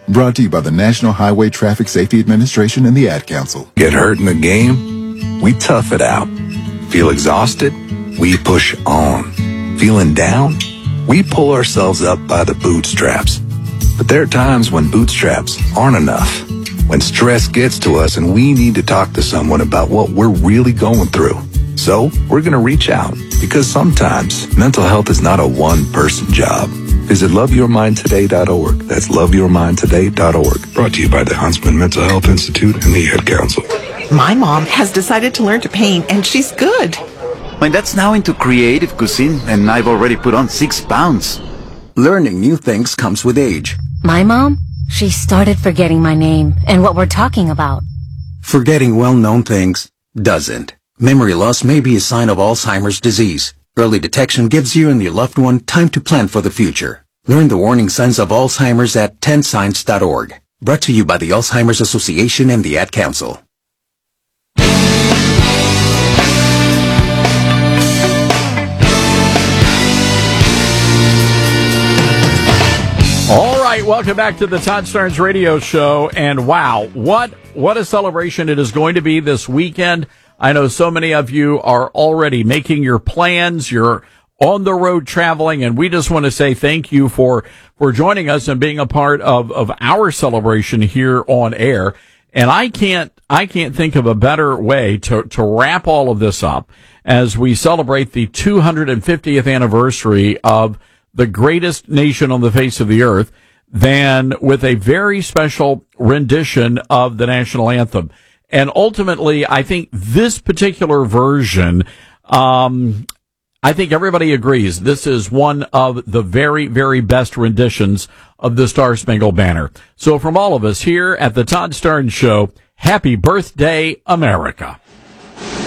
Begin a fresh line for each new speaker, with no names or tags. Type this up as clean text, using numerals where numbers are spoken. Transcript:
Brought to you by the National Highway Traffic Safety Administration and the Ad Council.
Get hurt in the game? We tough it out. Feel exhausted? We push on. Feeling down? We pull ourselves up by the bootstraps. But there are times when bootstraps aren't enough. When stress gets to us and we need to talk to someone about what we're really going through. So we're going to reach out because sometimes mental health is not a one-person job. Visit loveyourmindtoday.org. That's loveyourmindtoday.org. Brought to you by the Huntsman Mental Health Institute and the Ad Council.
My mom has decided to learn to paint, and she's good.
My dad's now into creative cuisine, and I've already put on 6 pounds.
Learning new things comes with age.
My mom? She started forgetting my name and what we're talking about.
Forgetting well-known things doesn't. Memory loss may be a sign of Alzheimer's disease. Early detection gives you and your loved one time to plan for the future. Learn the warning signs of Alzheimer's at 10signs.org. Brought to you by the Alzheimer's Association and the Ad Council.
All right, welcome back to the Todd Starnes Radio Show. And wow, what a celebration it is going to be this weekend. I know so many of you are already making your plans. You're on the road traveling, and we just want to say thank you for joining us and being a part of our celebration here on air. And I can't think of a better way to wrap all of this up as we celebrate the 250th anniversary of the greatest nation on the face of the earth than with a very special rendition of the national anthem. And ultimately, I think this particular version, I think everybody agrees this is one of the very, very best renditions of the Star Spangled Banner. So from all of us here at the Todd Starnes Show, happy birthday, America.